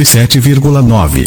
107,9.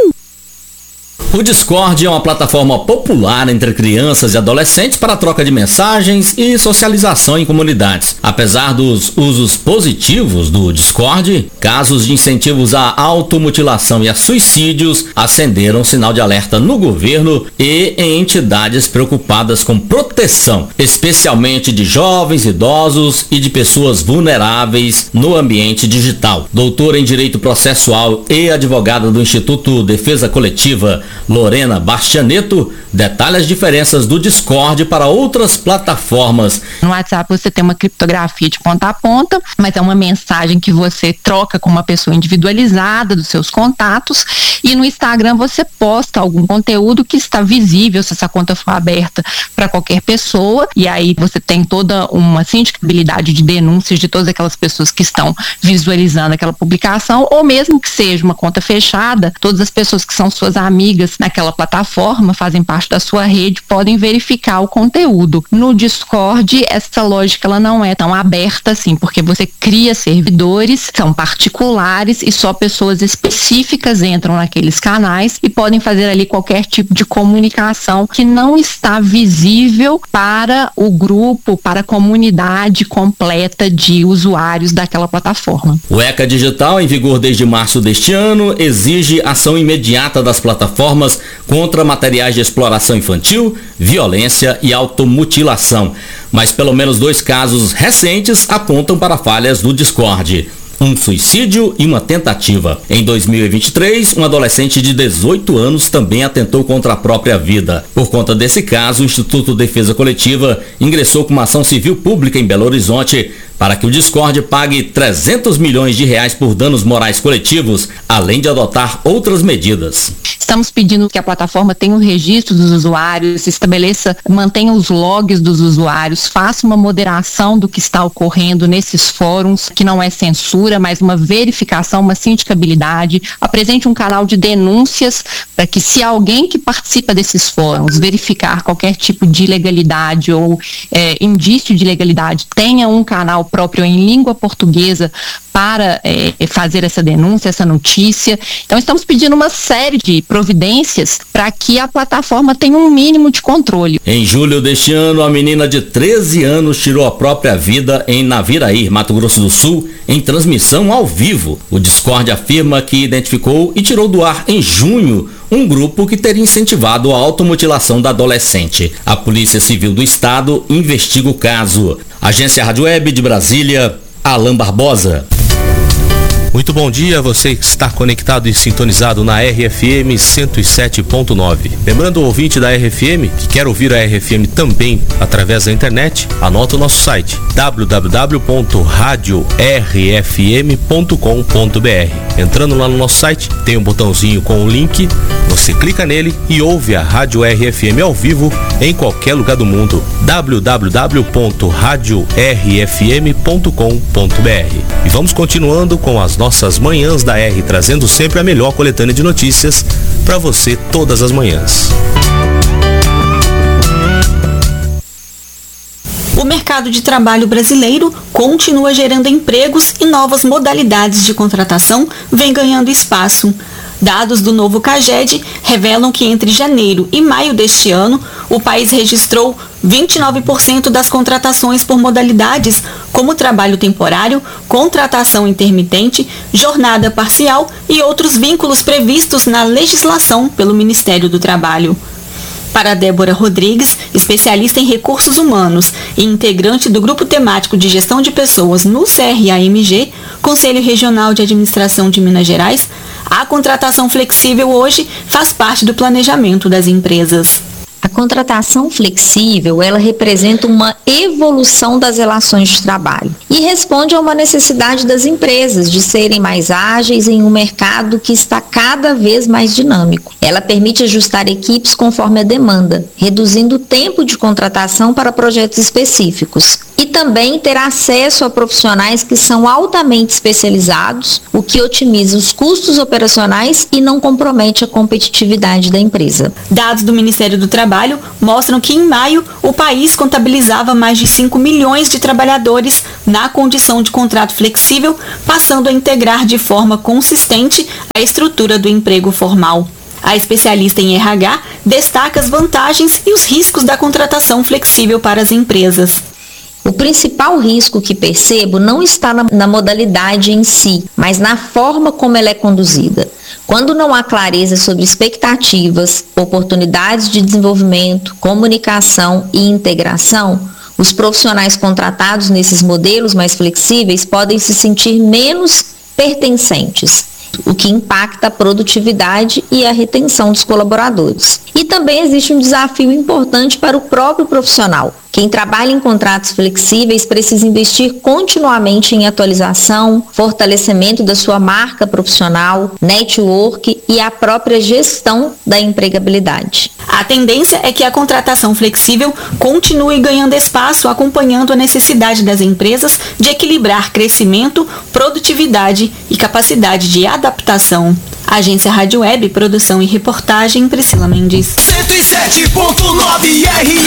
O Discord é uma plataforma popular entre crianças e adolescentes para a troca de mensagens e socialização em comunidades. Apesar dos usos positivos do Discord, casos de incentivos à automutilação e a suicídios acenderam sinal de alerta no governo e em entidades preocupadas com proteção, especialmente de jovens, idosos e de pessoas vulneráveis no ambiente digital. Doutora em Direito Processual e advogada do Instituto Defesa Coletiva, Lorena Bastianetto, detalha as diferenças do Discord para outras plataformas. No WhatsApp você tem uma criptografia de ponta a ponta, mas é uma mensagem que você troca com uma pessoa individualizada dos seus contatos, e no Instagram você posta algum conteúdo que está visível se essa conta for aberta para qualquer pessoa, e aí você tem toda uma sindicabilidade de denúncias de todas aquelas pessoas que estão visualizando aquela publicação, ou mesmo que seja uma conta fechada, todas as pessoas que são suas amigas naquela plataforma, fazem parte da sua rede, podem verificar o conteúdo. No Discord, essa lógica ela não é tão aberta assim, porque você cria servidores, são particulares e só pessoas específicas entram naqueles canais e podem fazer ali qualquer tipo de comunicação que não está visível para o grupo, para a comunidade completa de usuários daquela plataforma. O ECA Digital, em vigor desde março deste ano, exige ação imediata das plataformas contra materiais de exploração infantil, violência e automutilação. Mas pelo menos 2 casos recentes apontam para falhas do Discord. Um suicídio e uma tentativa. Em 2023, um adolescente de 18 anos também atentou contra a própria vida. Por conta desse caso, o Instituto Defesa Coletiva ingressou com uma ação civil pública em Belo Horizonte para que o Discord pague 300 milhões de reais por danos morais coletivos, além de adotar outras medidas. Estamos pedindo que a plataforma tenha o registro dos usuários, mantenha os logs dos usuários, faça uma moderação do que está ocorrendo nesses fóruns, que não é censura, mas uma verificação, uma sindicabilidade, apresente um canal de denúncias para que, se alguém que participa desses fóruns verificar qualquer tipo de ilegalidade ou indício de ilegalidade, tenha um canal próprio em língua portuguesa para fazer essa denúncia, essa notícia. Então estamos pedindo uma série de providências para que a plataforma tenha um mínimo de controle. Em julho deste ano, a menina de 13 anos tirou a própria vida em Naviraí, Mato Grosso do Sul, em transmissão ao vivo. O Discord afirma que identificou e tirou do ar em junho um grupo que teria incentivado a automutilação da adolescente. A Polícia Civil do Estado investiga o caso. Agência Rádio Web de Brasília, Alan Barbosa. Muito bom dia, você que está conectado e sintonizado na RFM 107.9. Lembrando o ouvinte da RFM que quer ouvir a RFM também através da internet, anota o nosso site www.radiorfm.com.br. Entrando lá no nosso site, tem um botãozinho com o link, você clica nele e ouve a Rádio RFM ao vivo em qualquer lugar do mundo. www.radiorfm.com.br. E vamos continuando com as nossas manhãs da R, trazendo sempre a melhor coletânea de notícias para você todas as manhãs. O mercado de trabalho brasileiro continua gerando empregos e novas modalidades de contratação vêm ganhando espaço. Dados do novo CAGED revelam que entre janeiro e maio deste ano, o país registrou 29% das contratações por modalidades, como trabalho temporário, contratação intermitente, jornada parcial e outros vínculos previstos na legislação pelo Ministério do Trabalho. Para Débora Rodrigues, especialista em recursos humanos e integrante do Grupo Temático de Gestão de Pessoas no CRAMG, Conselho Regional de Administração de Minas Gerais, a contratação flexível hoje faz parte do planejamento das empresas. A contratação flexível, ela representa uma evolução das relações de trabalho e responde a uma necessidade das empresas de serem mais ágeis em um mercado que está cada vez mais dinâmico. Ela permite ajustar equipes conforme a demanda, reduzindo o tempo de contratação para projetos específicos e também ter acesso a profissionais que são altamente especializados, o que otimiza os custos operacionais e não compromete a competitividade da empresa. Dados do Ministério do Trabalho mostram que em maio o país contabilizava mais de 5 milhões de trabalhadores na condição de contrato flexível, passando a integrar de forma consistente a estrutura do emprego formal. A especialista em RH destaca as vantagens e os riscos da contratação flexível para as empresas. O principal risco que percebo não está na modalidade em si, mas na forma como ela é conduzida. Quando não há clareza sobre expectativas, oportunidades de desenvolvimento, comunicação e integração, os profissionais contratados nesses modelos mais flexíveis podem se sentir menos pertencentes, o que impacta a produtividade e a retenção dos colaboradores. E também existe um desafio importante para o próprio profissional. Quem trabalha em contratos flexíveis precisa investir continuamente em atualização, fortalecimento da sua marca profissional, network e a própria gestão da empregabilidade. A tendência é que a contratação flexível continue ganhando espaço, acompanhando a necessidade das empresas de equilibrar crescimento, produtividade e capacidade de adaptação. Agência Rádio Web, produção e reportagem, Priscila Mendes. 107.9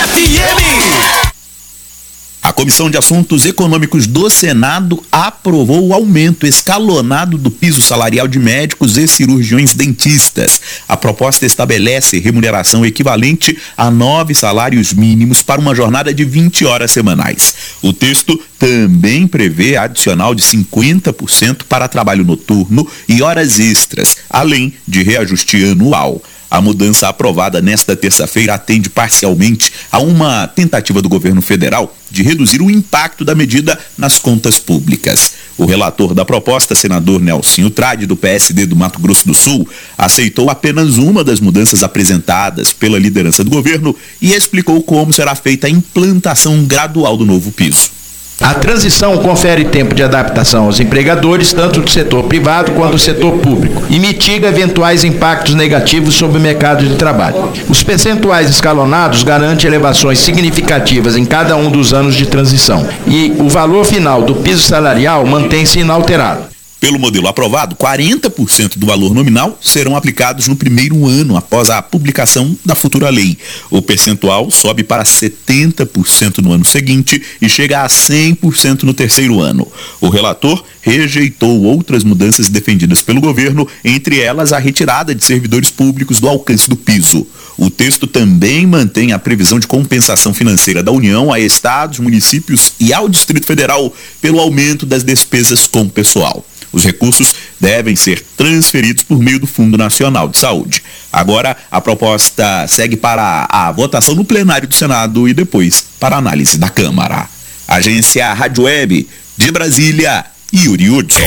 RFM. A Comissão de Assuntos Econômicos do Senado aprovou o aumento escalonado do piso salarial de médicos e cirurgiões dentistas. A proposta estabelece remuneração equivalente a 9 salários mínimos para uma jornada de 20 horas semanais. O texto também prevê adicional de 50% para trabalho noturno e horas extras, além de reajuste anual. A mudança aprovada nesta terça-feira atende parcialmente a uma tentativa do governo federal de reduzir o impacto da medida nas contas públicas. O relator da proposta, senador Nelsinho Trade, do PSD do Mato Grosso do Sul, aceitou apenas uma das mudanças apresentadas pela liderança do governo e explicou como será feita a implantação gradual do novo piso. A transição confere tempo de adaptação aos empregadores, tanto do setor privado quanto do setor público, e mitiga eventuais impactos negativos sobre o mercado de trabalho. Os percentuais escalonados garantem elevações significativas em cada um dos anos de transição, e o valor final do piso salarial mantém-se inalterado. Pelo modelo aprovado, 40% do valor nominal serão aplicados no primeiro ano após a publicação da futura lei. O percentual sobe para 70% no ano seguinte e chega a 100% no terceiro ano. O relator rejeitou outras mudanças defendidas pelo governo, entre elas a retirada de servidores públicos do alcance do piso. O texto também mantém a previsão de compensação financeira da União a estados, municípios e ao Distrito Federal pelo aumento das despesas com o pessoal. Os recursos devem ser transferidos por meio do Fundo Nacional de Saúde. Agora, a proposta segue para a votação no plenário do Senado e depois para a análise da Câmara. Agência Rádio Web, de Brasília, Yuri Hudson.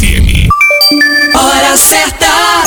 Hora certa.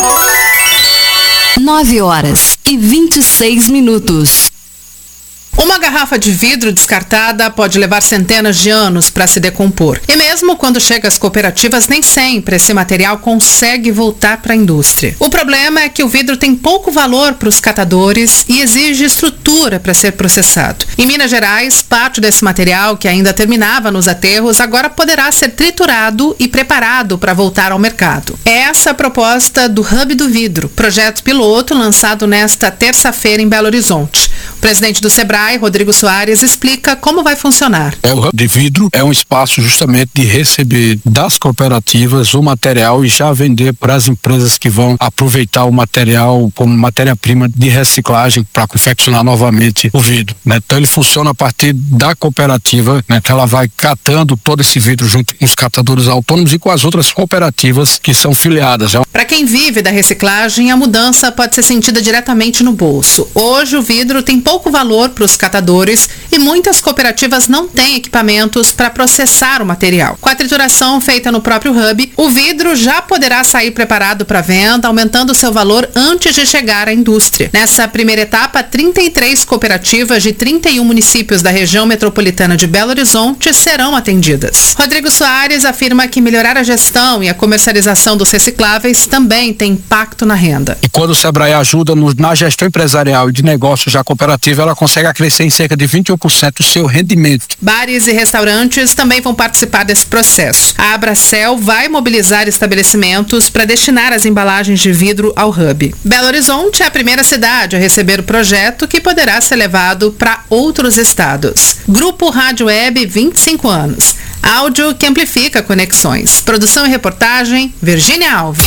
9h26. Uma garrafa de vidro descartada pode levar centenas de anos para se decompor. E mesmo quando chega às cooperativas, nem sempre esse material consegue voltar para a indústria. O problema é que o vidro tem pouco valor para os catadores e exige estrutura para ser processado. Em Minas Gerais, parte desse material, que ainda terminava nos aterros, agora poderá ser triturado e preparado para voltar ao mercado. É essa a proposta do Hub do Vidro, projeto piloto lançado nesta terça-feira em Belo Horizonte. O presidente do Sebrae, Rodrigo Soares, explica como vai funcionar. O Hub de Vidro é um espaço justamente de receber das cooperativas o material e já vender para as empresas que vão aproveitar o material como matéria-prima de reciclagem para confeccionar novamente o vidro, né? Então ele funciona a partir da cooperativa, né? Que ela vai catando todo esse vidro junto com os catadores autônomos e com as outras cooperativas que são filiadas. Para quem vive da reciclagem, a mudança pode ser sentida diretamente no bolso. Hoje o vidro tem pouco valor para os catadores e muitas cooperativas não têm equipamentos para processar o material. Com a trituração feita no próprio Hub, o vidro já poderá sair preparado para venda, aumentando seu valor antes de chegar à indústria. Nessa primeira etapa, 33 cooperativas de 31 municípios da região metropolitana de Belo Horizonte serão atendidas. Rodrigo Soares afirma que melhorar a gestão e a comercialização dos recicláveis também tem impacto na renda. E quando o Sebrae ajuda na gestão empresarial e de negócios da cooperativa, ela consegue acrescer crescer em cerca de 21% o seu rendimento. Bares e restaurantes também vão participar desse processo. A Abracel vai mobilizar estabelecimentos para destinar as embalagens de vidro ao hub. Belo Horizonte é a primeira cidade a receber o projeto, que poderá ser levado para outros estados. Grupo Rádio Web, 25 anos. Áudio que amplifica conexões. Produção e reportagem, Virgínia Alves.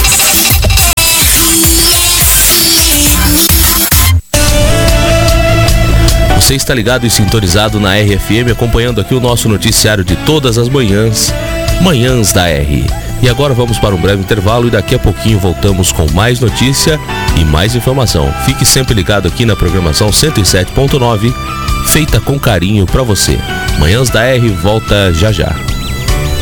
Você está ligado e sintonizado na RFM, acompanhando aqui o nosso noticiário de todas as manhãs, Manhãs da R. E agora vamos para um breve intervalo e daqui a pouquinho voltamos com mais notícia e mais informação. Fique sempre ligado aqui na programação 107.9, feita com carinho para você. Manhãs da R volta já já.